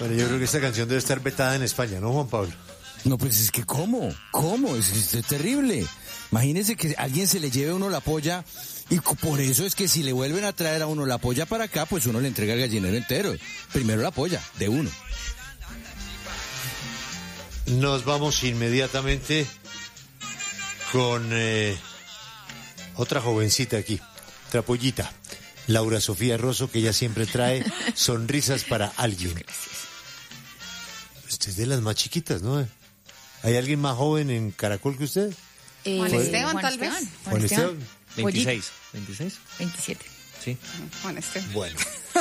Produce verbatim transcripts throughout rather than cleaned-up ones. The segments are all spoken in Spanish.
Bueno, yo creo que esta canción debe estar vetada en España, ¿no, Juan Pablo? No, pues es que ¿cómo? ¿Cómo? Es, es, es terrible. Imagínese que alguien se le lleve a uno la polla y por eso es que si le vuelven a traer a uno la polla para acá, pues uno le entrega el gallinero entero. Primero la polla, de uno. Nos vamos inmediatamente con eh, otra jovencita aquí, otra pollita, Laura Sofía Rosso, que ella siempre trae sonrisas para alguien. Usted es de las más chiquitas, ¿no? ¿Hay alguien más joven en Caracol que usted? Eh, Juan Esteban, Juan tal Esteban. vez. Juan, Juan Esteban. veintiséis. ¿veintiséis? veintisiete. Sí. Juan Esteban. Bueno.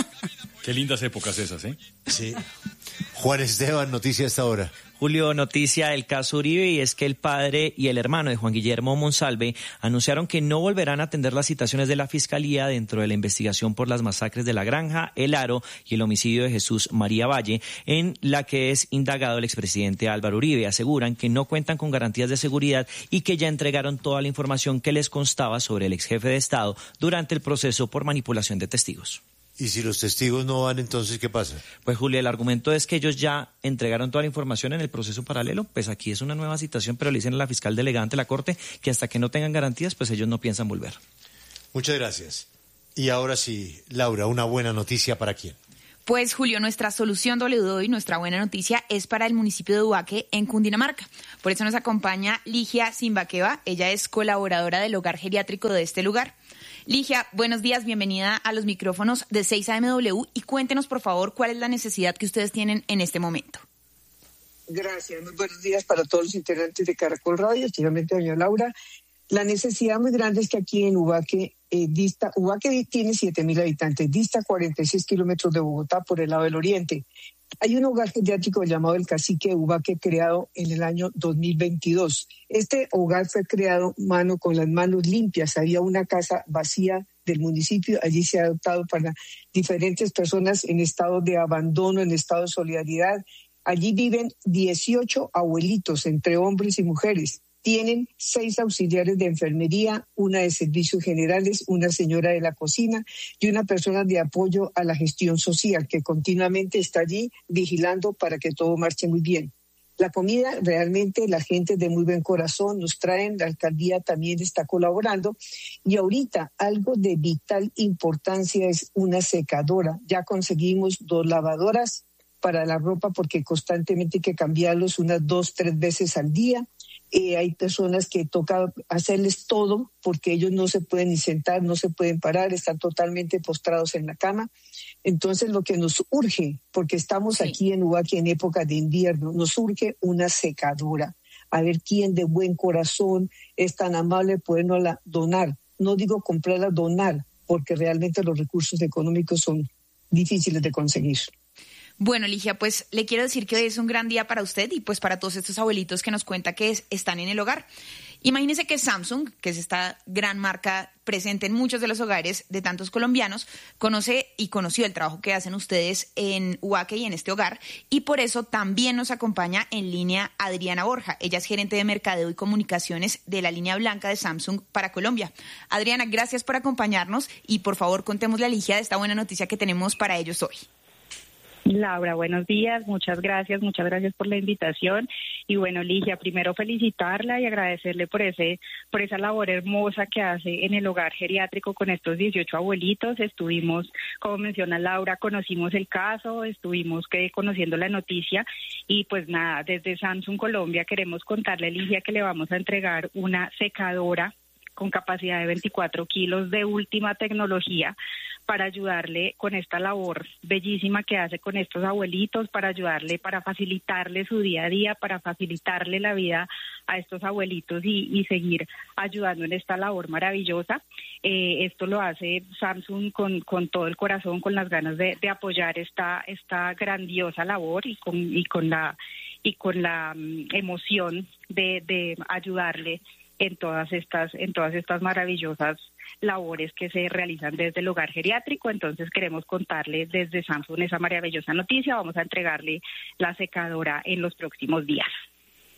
Qué lindas épocas esas, ¿eh? Sí. Juan Esteban, noticia hasta ahora. Julio, noticia del caso Uribe, y es que el padre y el hermano de Juan Guillermo Monsalve anunciaron que no volverán a atender las citaciones de la Fiscalía dentro de la investigación por las masacres de La Granja, El Aro y el homicidio de Jesús María Valle, en la que es indagado el expresidente Álvaro Uribe. Aseguran que no cuentan con garantías de seguridad y que ya entregaron toda la información que les constaba sobre el exjefe de Estado durante el proceso por manipulación de testigos. ¿Y si los testigos no van, entonces qué pasa? Pues, Julio, el argumento es que ellos ya entregaron toda la información en el proceso paralelo. Pues aquí es una nueva citación, pero le dicen a la fiscal delegada ante la Corte que hasta que no tengan garantías, pues ellos no piensan volver. Muchas gracias. Y ahora sí, Laura, una buena noticia ¿para quién? Pues, Julio, nuestra solución W de hoy, nuestra buena noticia, es para el municipio de Ubaque, en Cundinamarca. Por eso nos acompaña Ligia Simbaqueva. Ella es colaboradora del hogar geriátrico de este lugar. Ligia, buenos días, bienvenida a los micrófonos de seis A M W y cuéntenos, por favor, cuál es la necesidad que ustedes tienen en este momento. Gracias, muy buenos días para todos los integrantes de Caracol Radio, especialmente doña Laura. La necesidad muy grande es que aquí en Ubaque, eh, dista, Ubaque tiene siete mil habitantes, dista cuarenta y seis kilómetros de Bogotá por el lado del oriente. Hay un hogar geriátrico llamado El Cacique de Ubaque, creado en el año dos mil veintidós. Este hogar fue creado mano con las manos limpias. Había una casa vacía del municipio, allí se ha adoptado para diferentes personas en estado de abandono, en estado de solidaridad. Allí viven dieciocho abuelitos, entre hombres y mujeres. Tienen seis auxiliares de enfermería, una de servicios generales, una señora de la cocina y una persona de apoyo a la gestión social que continuamente está allí vigilando para que todo marche muy bien. La comida, realmente la gente de muy buen corazón nos traen, la alcaldía también está colaborando y ahorita algo de vital importancia es una secadora. Ya conseguimos dos lavadoras para la ropa porque constantemente hay que cambiarlos unas dos, tres veces al día. Eh, hay personas que toca hacerles todo porque ellos no se pueden ni sentar, no se pueden parar, están totalmente postrados en la cama. Entonces lo que nos urge, porque estamos sí. aquí en Ubaque en época de invierno, nos urge una secadora. A ver quién de buen corazón es tan amable de podernosla donar. No digo comprarla, donar, porque realmente los recursos económicos son difíciles de conseguir. Bueno, Ligia, pues le quiero decir que hoy es un gran día para usted y pues para todos estos abuelitos que nos cuenta que es, están en el hogar. Imagínese que Samsung, que es esta gran marca presente en muchos de los hogares de tantos colombianos, conoce y conoció el trabajo que hacen ustedes en Ubaque y en este hogar, y por eso también nos acompaña en línea Adriana Borja. Ella es gerente de mercadeo y comunicaciones de la línea blanca de Samsung para Colombia. Adriana, gracias por acompañarnos y por favor contémosle a Ligia de esta buena noticia que tenemos para ellos hoy. Laura, buenos días, muchas gracias, muchas gracias por la invitación. Y bueno, Ligia, primero felicitarla y agradecerle por ese, por esa labor hermosa que hace en el hogar geriátrico con estos dieciocho abuelitos. Estuvimos, como menciona Laura, conocimos el caso, estuvimos que, conociendo la noticia y pues nada, desde Samsung Colombia queremos contarle, Ligia, que le vamos a entregar una secadora con capacidad de veinticuatro kilos de última tecnología para ayudarle con esta labor bellísima que hace con estos abuelitos, para ayudarle, para facilitarle su día a día, para facilitarle la vida a estos abuelitos y, y seguir ayudando en esta labor maravillosa. Eh, esto lo hace Samsung con, con todo el corazón, con las ganas de, de apoyar esta, esta grandiosa labor y con, y con la, y con la um, emoción de, de ayudarle en todas estas, en todas estas maravillosas labores que se realizan desde el hogar geriátrico. Entonces queremos contarle desde Samsung esa maravillosa noticia. Vamos a entregarle la secadora en los próximos días.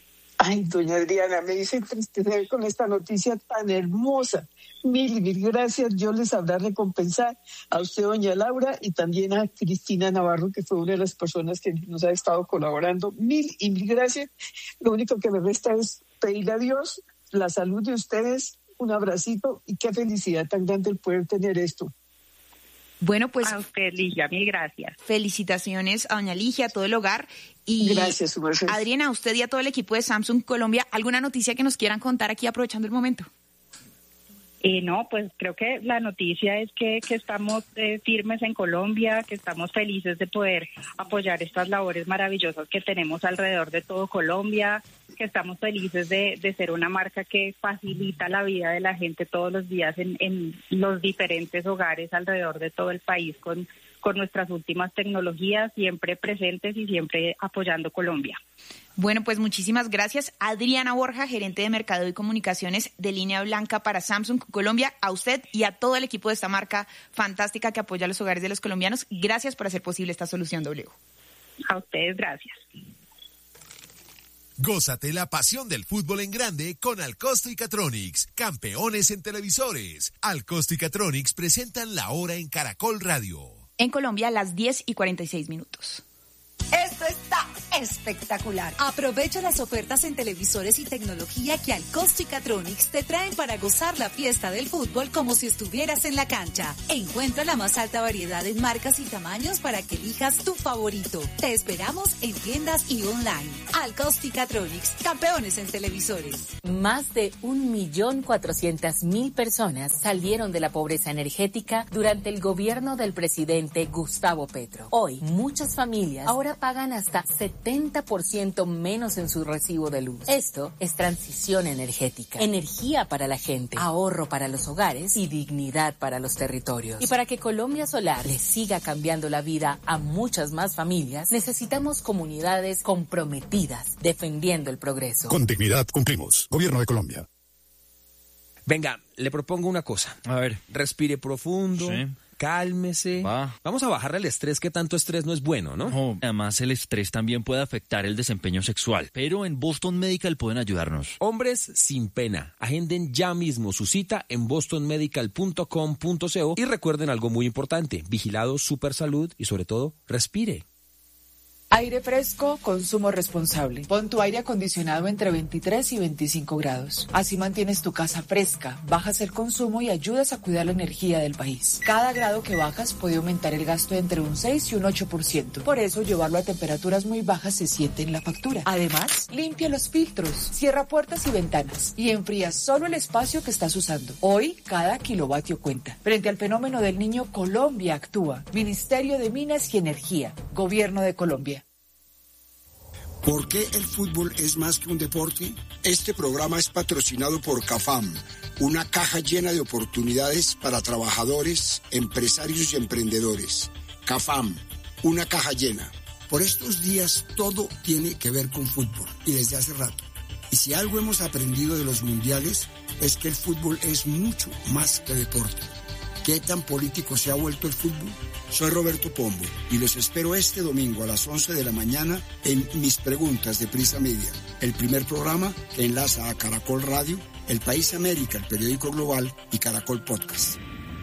Ay, doña Adriana, me hice entristecer con esta noticia tan hermosa. Mil y mil gracias. Yo les sabrá recompensar a usted, doña Laura, y también a Cristina Navarro, que fue una de las personas que nos ha estado colaborando. Mil y mil gracias. Lo único que me resta es pedirle a Dios la salud de ustedes, un abracito, y qué felicidad tan grande el poder tener esto. Bueno, pues A usted, Ligia, mil gracias. felicitaciones a doña Ligia, a todo el hogar. Y Gracias, su merced. Adriana, a usted y a todo el equipo de Samsung Colombia, ¿alguna noticia que nos quieran contar aquí aprovechando el momento? Eh, no, pues creo que la noticia es que, que estamos eh, firmes en Colombia, que estamos felices de poder apoyar estas labores maravillosas que tenemos alrededor de todo Colombia, que estamos felices de, de ser una marca que facilita la vida de la gente todos los días en, en los diferentes hogares alrededor de todo el país con, con nuestras últimas tecnologías, siempre presentes y siempre apoyando Colombia. Bueno, pues muchísimas gracias. Adriana Borja, gerente de Mercado y Comunicaciones de Línea Blanca para Samsung Colombia, a usted y a todo el equipo de esta marca fantástica que apoya a los hogares de los colombianos. Gracias por hacer posible esta solución W. A ustedes, gracias. Gózate la pasión del fútbol en grande con Alcosto y Catronics, campeones en televisores. Alcosto y Catronics presentan La Hora en Caracol Radio. En Colombia, a las diez y cuarenta y seis minutos. Esto está espectacular. Aprovecha las ofertas en televisores y tecnología que Alcosto y Catronics te traen para gozar la fiesta del fútbol como si estuvieras en la cancha. Encuentra la más alta variedad en marcas y tamaños para que elijas tu favorito. Te esperamos en tiendas y online. Alcosto y Catronics, campeones en televisores. Más de un millón cuatrocientas mil personas salieron de la pobreza energética durante el gobierno del presidente Gustavo Petro. Hoy, muchas familias ahora pagan hasta setenta por ciento menos en su recibo de luz. Esto es transición energética, energía para la gente, ahorro para los hogares y dignidad para los territorios. Y para que Colombia Solar le siga cambiando la vida a muchas más familias, necesitamos comunidades comprometidas, defendiendo el progreso. Con dignidad cumplimos. Gobierno de Colombia. Venga, le propongo una cosa. A ver. Respire profundo. Sí. Cálmese. Va. Vamos a bajarle el estrés, que tanto estrés no es bueno, ¿no? No, además el estrés también puede afectar el desempeño sexual, pero en Boston Medical pueden ayudarnos. Hombres sin pena. Agenden ya mismo su cita en boston medical punto com punto co y recuerden algo muy importante: vigilado, super salud y sobre todo, respire. Aire fresco, consumo responsable. Pon tu aire acondicionado entre veintitrés y veinticinco grados. Así mantienes tu casa fresca, bajas el consumo y ayudas a cuidar la energía del país. Cada grado que bajas puede aumentar el gasto entre un seis y un ocho por ciento. Por eso, llevarlo a temperaturas muy bajas se siente en la factura. Además, limpia los filtros, cierra puertas y ventanas y enfría solo el espacio que estás usando. Hoy, cada kilovatio cuenta. Frente al fenómeno del Niño, Colombia actúa. Ministerio de Minas y Energía. Gobierno de Colombia. ¿Por qué el fútbol es más que un deporte? Este programa es patrocinado por CAFAM, una caja llena de oportunidades para trabajadores, empresarios y emprendedores. CAFAM, una caja llena. Por estos días todo tiene que ver con fútbol y desde hace rato. Y si algo hemos aprendido de los mundiales es que el fútbol es mucho más que deporte. ¿Qué tan político se ha vuelto el fútbol? Soy Roberto Pombo y los espero este domingo a las once de la mañana en Mis Preguntas de Prisa Media, el primer programa que enlaza a Caracol Radio, El País América, el periódico global y Caracol Podcast.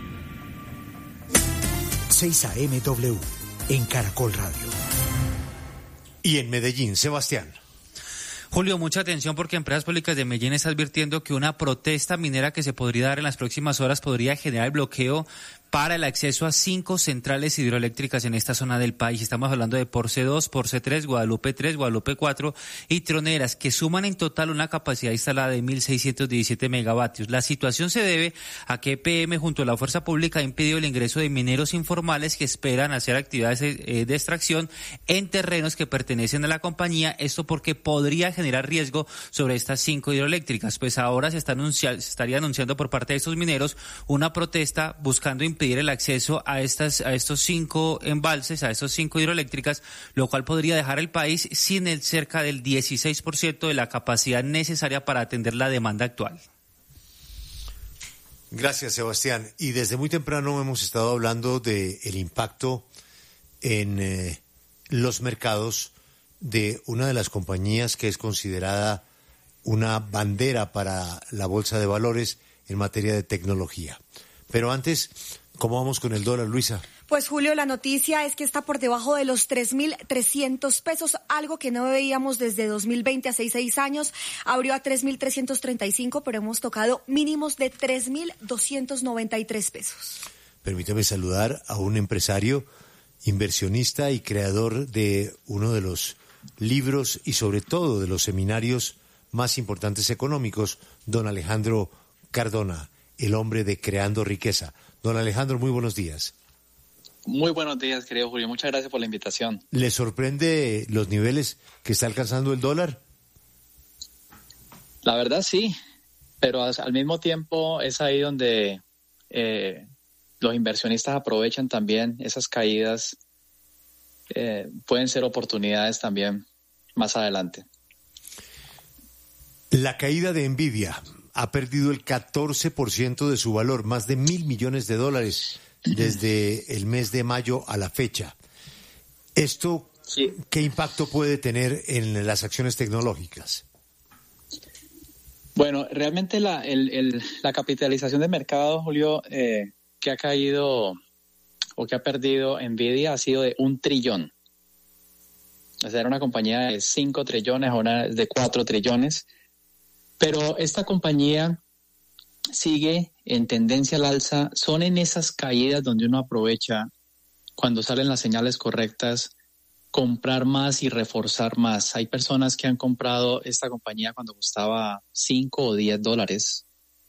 seis A M W en Caracol Radio. Y en Medellín, Sebastián. Julio, mucha atención porque Empresas Públicas de Medellín está advirtiendo que una protesta minera que se podría dar en las próximas horas podría generar bloqueo para el acceso a cinco centrales hidroeléctricas en esta zona del país. Estamos hablando de Porce dos, Porce tres, Guadalupe tres, Guadalupe cuatro y Troneras, que suman en total una capacidad instalada de mil seiscientos diecisiete megavatios. La situación se debe a que E P M junto a la Fuerza Pública ha impedido el ingreso de mineros informales que esperan hacer actividades de extracción en terrenos que pertenecen a la compañía. Esto porque podría generar riesgo sobre estas cinco hidroeléctricas. Pues ahora se, está anuncia, se estaría anunciando por parte de estos mineros una protesta buscando impedir pedir el acceso a estas a estos cinco embalses, a estos cinco hidroeléctricas, lo cual podría dejar el país sin el cerca del dieciséis por ciento de la capacidad necesaria para atender la demanda actual. Gracias, Sebastián. Y desde muy temprano hemos estado hablando de el impacto en eh, los mercados de una de las compañías que es considerada una bandera para la Bolsa de Valores en materia de tecnología. Pero antes, ¿cómo vamos con el dólar, Luisa? Pues Julio, la noticia es que está por debajo de los tres mil trescientos pesos, algo que no veíamos desde dos mil veinte, hace seis años. Abrió a tres mil trescientos treinta y cinco, pero hemos tocado mínimos de tres mil doscientos noventa y tres pesos. Permítame saludar a un empresario, inversionista y creador de uno de los libros y sobre todo de los seminarios más importantes económicos, don Alejandro Cardona, el hombre de Creando Riqueza. Don Alejandro, muy buenos días. Muy buenos días, querido Julio. Muchas gracias por la invitación. ¿Le sorprende los niveles que está alcanzando el dólar? La verdad sí, pero al mismo tiempo es ahí donde eh, los inversionistas aprovechan también esas caídas. Eh, pueden ser oportunidades también más adelante. La caída de Nvidia ha perdido el catorce por ciento de su valor, más de mil millones de dólares desde el mes de mayo a la fecha. ¿Esto sí. qué impacto puede tener en las acciones tecnológicas? Bueno, realmente la, el, el, la capitalización de mercado, Julio, eh, que ha caído o que ha perdido Nvidia ha sido de un trillón. O sea, era una compañía de cinco trillones, ahora es de cuatro trillones. Pero esta compañía sigue en tendencia al alza. Son en esas caídas donde uno aprovecha, cuando salen las señales correctas, comprar más y reforzar más. Hay personas que han comprado esta compañía cuando costaba cinco o diez dólares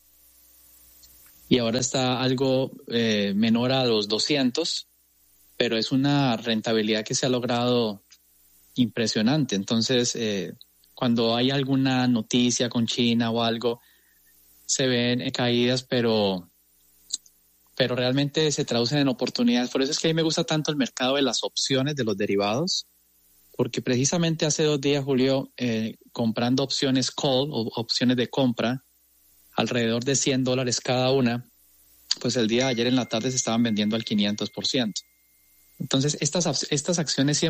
y ahora está algo eh, menor a los doscientos, pero es una rentabilidad que se ha logrado impresionante. Entonces, eh, cuando hay alguna noticia con China o algo, se ven caídas, pero, pero realmente se traducen en oportunidades. Por eso es que a mí me gusta tanto el mercado de las opciones, de los derivados, porque precisamente hace dos días, Julio, eh, comprando opciones call o opciones de compra, alrededor de cien dólares cada una, pues el día de ayer en la tarde se estaban vendiendo al quinientos por ciento. Entonces, estas, estas acciones siempre